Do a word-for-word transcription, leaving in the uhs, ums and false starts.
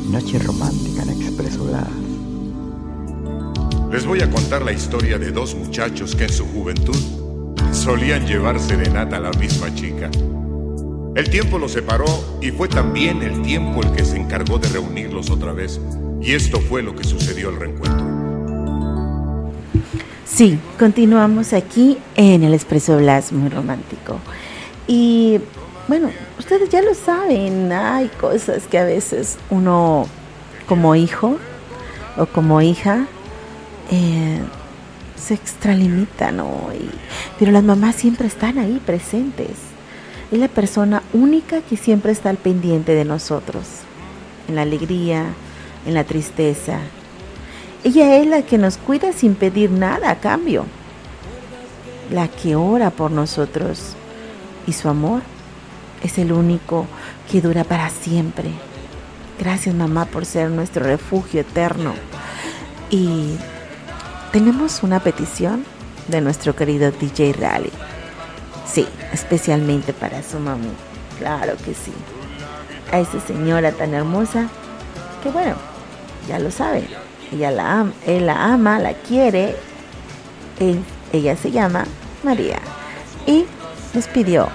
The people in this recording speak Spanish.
Noche romántica en Expreso Blas. Les voy a contar la historia de dos muchachos que en su juventud solían llevar serenata a la misma chica. El tiempo los separó y fue también el tiempo el que se encargó de reunirlos otra vez. Y esto fue lo que sucedió al reencuentro. Sí, continuamos aquí en el Expreso Blas, muy romántico. Y bueno, ustedes ya lo saben, hay cosas que a veces uno como hijo o como hija eh, se extralimita, ¿no? Y, pero las mamás siempre están ahí presentes. Es la persona única que siempre está al pendiente de nosotros, en la alegría, en la tristeza. Ella es la que nos cuida sin pedir nada a cambio, la que ora por nosotros, y su amor es el único que dura para siempre. Gracias, mamá, por ser nuestro refugio eterno. Y tenemos una petición de nuestro querido D J Rally. Sí, especialmente para su mami. Claro que sí. A esa señora tan hermosa que, bueno, ya lo saben. Ella la ama, él la ama, la quiere. Él, ella se llama María. Y nos pidió